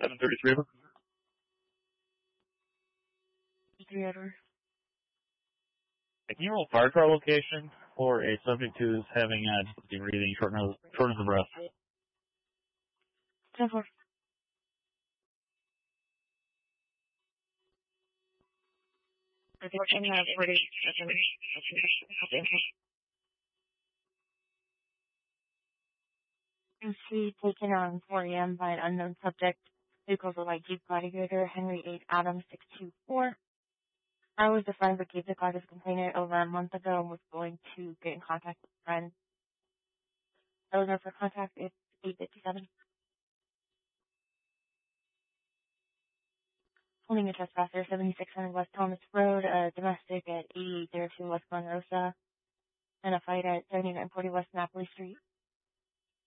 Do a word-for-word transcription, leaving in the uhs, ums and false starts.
seven thirty-three over. Three over. Can you roll fire car location for a subject who's having uh, difficulty breathing, shortness, shortness of breath? ten four. Three taken on four A M by an unknown subject. Vehicles are like Jeep Gladiator, Henry eight Adams six two four. I was the friend that gave the car to the complainant over a month ago and was going to get in contact with a friend. I was there for contact. It's eight fifty-seven. Holding a trespasser, seventy-six hundred West Thomas Road, a domestic at eighty-eight oh two West Monrosa, and a fight at seventy-nine forty West Napoli Street.